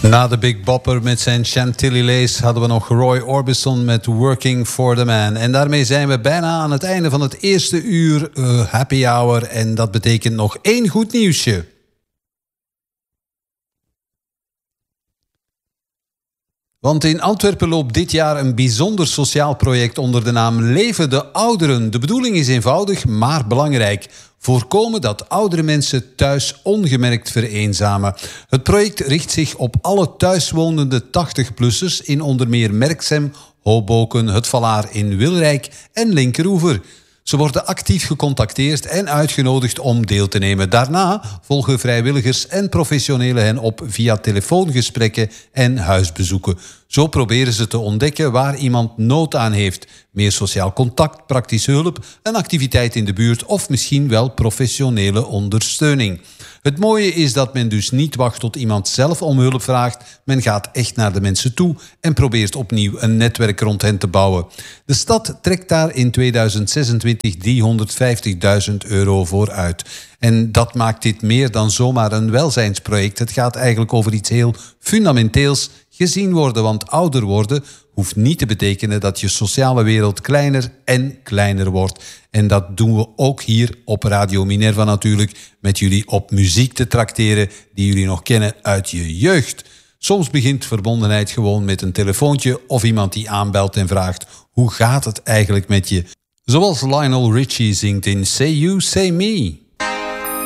Na de Big Bopper met zijn Chantilly Lace hadden we nog Roy Orbison met Working for the Man. En daarmee zijn we bijna aan het einde van het eerste uur Happy Hour. En dat betekent nog 1 goed nieuwsje. Want in Antwerpen loopt dit jaar een bijzonder sociaal project onder de naam Leven de Ouderen. De bedoeling is eenvoudig, maar belangrijk. Voorkomen dat oudere mensen thuis ongemerkt vereenzamen. Het project richt zich op alle thuiswonende 80-plussers in onder meer Merksem, Hoboken, Het Valaar in Wilrijk en Linkeroever. Ze worden actief gecontacteerd en uitgenodigd om deel te nemen. Daarna volgen vrijwilligers en professionelen hen op via telefoongesprekken en huisbezoeken. Zo proberen ze te ontdekken waar iemand nood aan heeft. Meer sociaal contact, praktische hulp, een activiteit in de buurt of misschien wel professionele ondersteuning. Het mooie is dat men dus niet wacht tot iemand zelf om hulp vraagt. Men gaat echt naar de mensen toe en probeert opnieuw een netwerk rond hen te bouwen. De stad trekt daar in 2026 €350.000 voor uit. En dat maakt dit meer dan zomaar een welzijnsproject. Het gaat eigenlijk over iets heel fundamenteels. Gezien worden, want ouder worden hoeft niet te betekenen dat je sociale wereld kleiner en kleiner wordt. En dat doen we ook hier op Radio Minerva natuurlijk, met jullie op muziek te trakteren die jullie nog kennen uit je jeugd. Soms begint verbondenheid gewoon met een telefoontje of iemand die aanbelt en vraagt: hoe gaat het eigenlijk met je? Zoals Lionel Richie zingt in Say You, Say Me.